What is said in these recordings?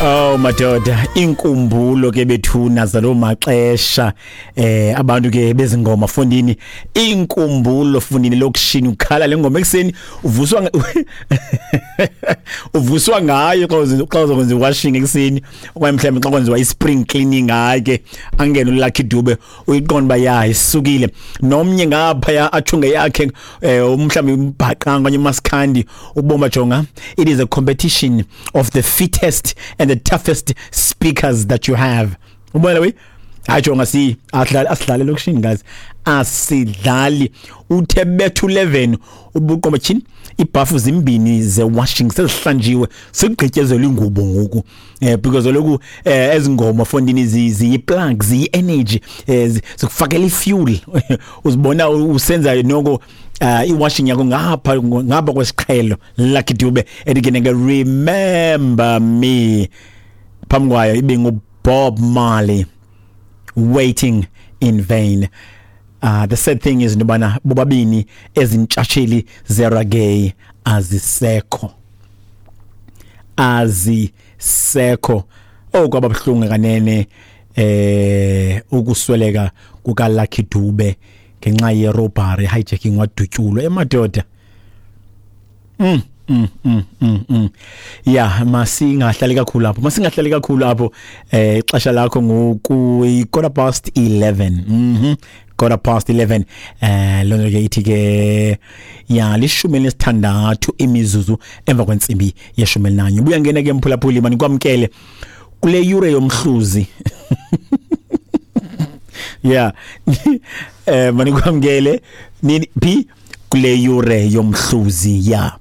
Oh madoda, inkumbulo ke bethuna zalo maxesha abantu ke bezingoma fondini, inkumbulo fondini lokushini ukhala lengoma ekseni uvuswa ngayo xa uzokwenza washing ekseni okanye mhlawumbe xa kwenziwa ispring cleaning ngake angena uLucky Dube uyiqonda ba isukile nomnye ngapha athunge yakhe mhlawumbe umbhaqanga kanye Maskandi ubomba jonga. It is a competition of the fittest and the toughest speakers that you have. Ubona we ajonga si asidlale lokushini guys, asidlali uthe bethu 11 ubuqoma chini ibafu zimbini ze washing sezihlanjiwe sigqityezelwe ingubo ngoku because lokhu ezingoma fondini ziyi plugs ziyi energy zikufakela ifuel uzibona usenza noko iwashing yakho ngapha kwesiqhelo Lucky Dube edigene remember me phamgwayo ibe nguBob Marley waiting in vain. The sad thing is nobana bobabini ezintshasheli zeragay azisekho kwababhlungu kanene ukusweleka kuka Lucky Dube ngenxa ye robbery hijacking wadutyulo emadoda. Yeah, masingahlali kakhulu apho ixesha lakho ngoku 11:15 11 lona ke ithi ke ya lishumi lesithandathu imizuzu emva kwentsimbi ye-11 buya ngena ke mphulaphuli mani kwamkele kule yure yomhluzi. Yeah. Mani kwamkele nini p kule yure yomhluzi ya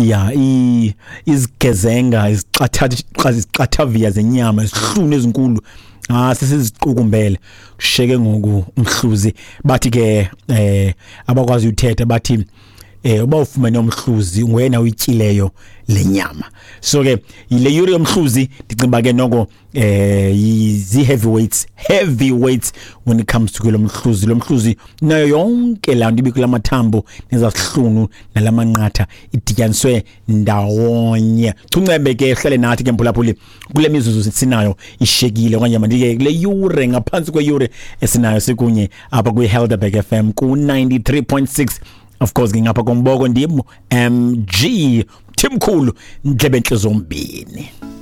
izigezenga izixathavia zenyama isihlunu ezinkulu sesiziqukumbele kusheke ngoku umhluzi bathi ke abakwazi uthetha bathi uba ufumene umhluzi wena uyityileyo lenyama. So ke ile yuri yomhluzi ndicimba ke noko zi heavyweights when it comes to lo mhluzi nayo yonke la nto ibikula mathambo nezasihlunu nalamanqatha idityaniswe ndawonye. Cuncebe ke hlale nathi ke mphulaphuli kule mizuzu sinayo ishekile okanye mandike kule yure ngaphansi kweyure esinayo sikunye apha kwi Helderberg FM ku 93.6. Of course ngingapha komboko ndimo MG Timkhulu ndlebe enhle zombini.